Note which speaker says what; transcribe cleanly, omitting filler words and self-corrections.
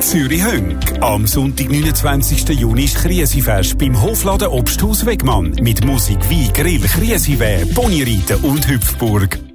Speaker 1: Zürich Hönk. Am Sonntag, 29. Juni ist Kriesifest beim Hofladen Obsthaus Wegmann. Mit Musik wie Grill, Kriesiwehr, Ponyreiten und Hüpfburg.